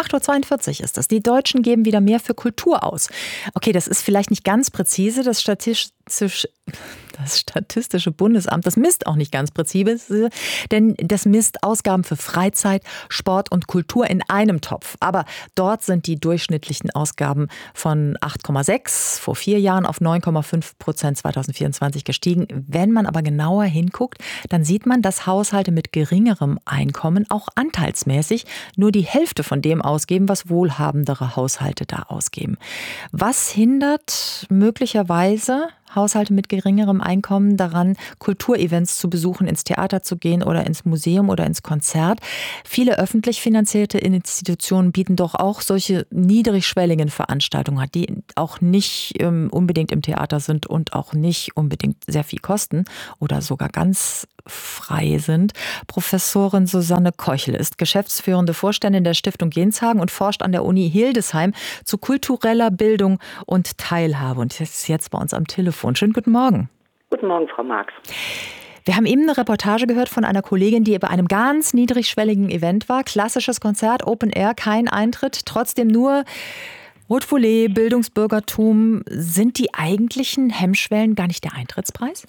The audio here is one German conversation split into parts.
8:42 Uhr ist das. Die Deutschen geben wieder mehr für Kultur aus. Okay, das ist vielleicht nicht ganz präzise. Das Statistische Bundesamt, das misst auch nicht ganz präzise, denn das misst Ausgaben für Freizeit, Sport und Kultur in einem Topf. Aber dort sind die durchschnittlichen Ausgaben von 8,6 vor 4 Jahren auf 9,5% 2024 gestiegen. Wenn man aber genauer hinguckt, dann sieht man, dass Haushalte mit geringerem Einkommen auch anteilsmäßig nur die Hälfte von dem ausgeben, was wohlhabendere Haushalte da ausgeben. Was hindert möglicherweise Haushalte mit geringerem Einkommen daran, Kulturevents zu besuchen, ins Theater zu gehen oder ins Museum oder ins Konzert? Viele öffentlich finanzierte Institutionen bieten doch auch solche niedrigschwelligen Veranstaltungen an, die auch nicht unbedingt im Theater sind und auch nicht unbedingt sehr viel kosten oder sogar ganz frei sind. Professorin Susanne Keuchel ist geschäftsführende Vorständin der Stiftung Genshagen und forscht an der Uni Hildesheim zu kultureller Bildung und Teilhabe und ist jetzt bei uns am Telefon. Schönen guten Morgen. Guten Morgen, Frau Marx. Wir haben eben eine Reportage gehört von einer Kollegin, die bei einem ganz niedrigschwelligen Event war. Klassisches Konzert, Open Air, kein Eintritt, trotzdem nur Haute Volée, Bildungsbürgertum. Sind die eigentlichen Hemmschwellen gar nicht der Eintrittspreis?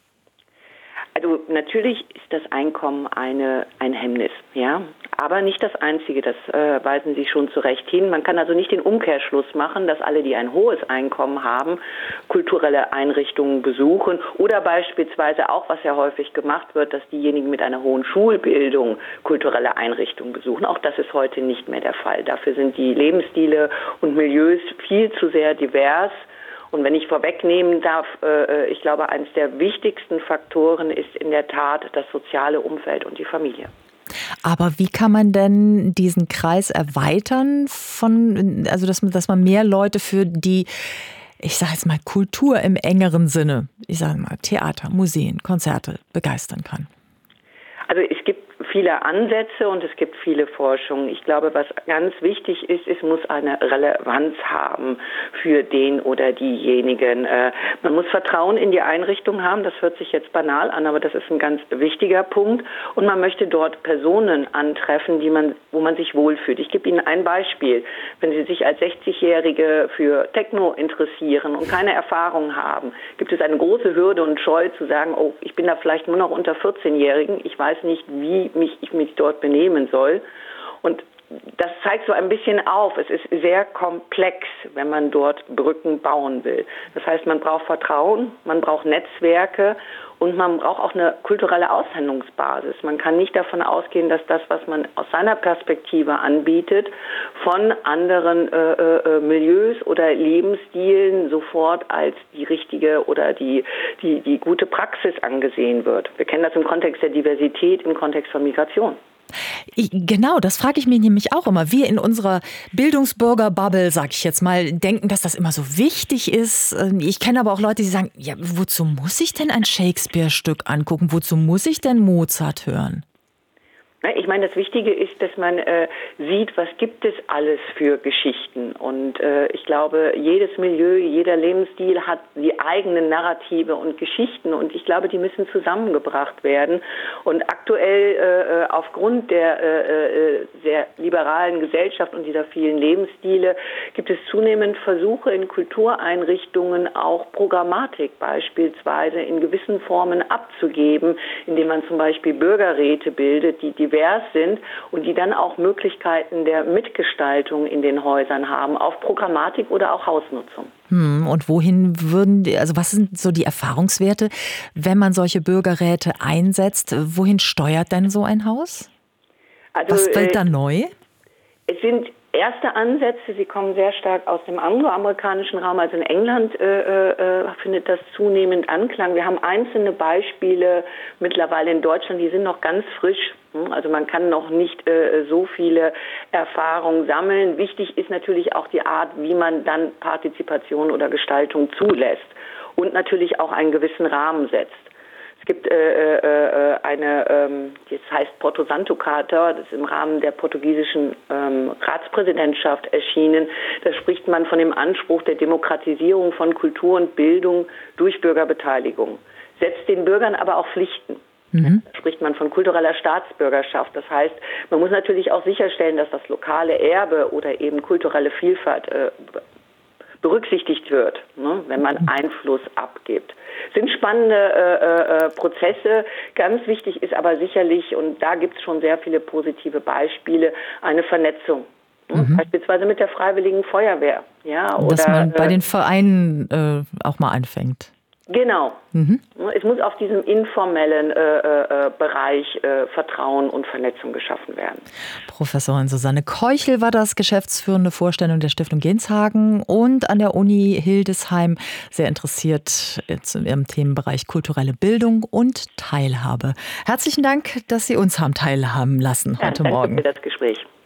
Also natürlich ist das Einkommen ein Hemmnis, ja, aber nicht das einzige, das weisen Sie schon zu Recht hin. Man kann also nicht den Umkehrschluss machen, dass alle, die ein hohes Einkommen haben, kulturelle Einrichtungen besuchen oder beispielsweise auch, was ja häufig gemacht wird, dass diejenigen mit einer hohen Schulbildung kulturelle Einrichtungen besuchen. Auch das ist heute nicht mehr der Fall. Dafür sind die Lebensstile und Milieus viel zu sehr divers. Und wenn ich vorwegnehmen darf, ich glaube, eines der wichtigsten Faktoren ist in der Tat das soziale Umfeld und die Familie. Aber wie kann man denn diesen Kreis erweitern, also dass man mehr Leute für die, ich sage jetzt mal, Kultur im engeren Sinne, ich sage mal Theater, Museen, Konzerte begeistern kann? Also es gibt viele Ansätze und es gibt viele Forschungen. Ich glaube, was ganz wichtig ist, es muss eine Relevanz haben für den oder diejenigen. Man muss Vertrauen in die Einrichtung haben. Das hört sich jetzt banal an, aber das ist ein ganz wichtiger Punkt. Und man möchte dort Personen antreffen, wo man sich wohlfühlt. Ich gebe Ihnen ein Beispiel. Wenn Sie sich als 60-Jährige für Techno interessieren und keine Erfahrung haben, gibt es eine große Hürde und Scheu zu sagen, oh, ich bin da vielleicht nur noch unter 14-Jährigen. Ich weiß nicht, wie ich mich dort benehmen soll. Und das zeigt so ein bisschen auf. Es ist sehr komplex, wenn man dort Brücken bauen will. Das heißt, man braucht Vertrauen, man braucht Netzwerke und man braucht auch eine kulturelle Aushandlungsbasis. Man kann nicht davon ausgehen, dass das, was man aus seiner Perspektive anbietet, von anderen Milieus oder Lebensstilen sofort als die richtige oder die gute Praxis angesehen wird. Wir kennen das im Kontext der Diversität, im Kontext von Migration. Genau, das frage ich mich nämlich auch immer. Wir in unserer Bildungsbürger-Bubble, sag ich jetzt mal, denken, dass das immer so wichtig ist. Ich kenne aber auch Leute, die sagen, ja, wozu muss ich denn ein Shakespeare-Stück angucken? Wozu muss ich denn Mozart hören? Ich meine, das Wichtige ist, dass man sieht, was gibt es alles für Geschichten. Und ich glaube, jedes Milieu, jeder Lebensstil hat die eigenen Narrative und Geschichten. Und ich glaube, die müssen zusammengebracht werden. Und aktuell aufgrund der sehr liberalen Gesellschaft und dieser vielen Lebensstile gibt es zunehmend Versuche in Kultureinrichtungen auch Programmatik beispielsweise in gewissen Formen abzugeben, indem man zum Beispiel Bürgerräte bildet, die divers sind und die dann auch Möglichkeiten der Mitgestaltung in den Häusern haben, auf Programmatik oder auch Hausnutzung. Und wohin was sind so die Erfahrungswerte, wenn man solche Bürgerräte einsetzt? Wohin steuert denn so ein Haus? Also, was wird da neu? Es sind erste Ansätze, sie kommen sehr stark aus dem angloamerikanischen Raum, also in England findet das zunehmend Anklang. Wir haben einzelne Beispiele mittlerweile in Deutschland, die sind noch ganz frisch. Also man kann noch nicht so viele Erfahrungen sammeln. Wichtig ist natürlich auch die Art, wie man dann Partizipation oder Gestaltung zulässt und natürlich auch einen gewissen Rahmen setzt. Es gibt das heißt Porto Santo Charta, das ist im Rahmen der portugiesischen Ratspräsidentschaft erschienen. Da spricht man von dem Anspruch der Demokratisierung von Kultur und Bildung durch Bürgerbeteiligung. Setzt den Bürgern aber auch Pflichten. Da spricht man von kultureller Staatsbürgerschaft. Das heißt, man muss natürlich auch sicherstellen, dass das lokale Erbe oder eben kulturelle Vielfalt berücksichtigt wird, ne, wenn man Einfluss abgibt. Es sind spannende Prozesse. Ganz wichtig ist aber sicherlich, und da gibt es schon sehr viele positive Beispiele, eine Vernetzung. Beispielsweise mit der Freiwilligen Feuerwehr. Ja, oder, dass man bei den Vereinen auch mal anfängt. Genau. Es muss auf diesem informellen Bereich Vertrauen und Vernetzung geschaffen werden. Professorin Susanne Keuchel war das, geschäftsführende Vorständin der Stiftung Genshagen und an der Uni Hildesheim sehr interessiert jetzt in ihrem Themenbereich kulturelle Bildung und Teilhabe. Herzlichen Dank, dass Sie uns haben teilhaben lassen heute Morgen. Danke für das Gespräch.